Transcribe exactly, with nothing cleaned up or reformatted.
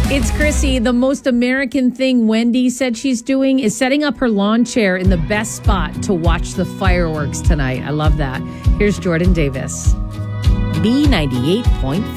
It's Chrissy. The most American thing Wendy said she's doing is setting up her lawn chair in the best spot to watch the fireworks tonight. I love that. Here's Jordan Davis. B ninety-eight point five.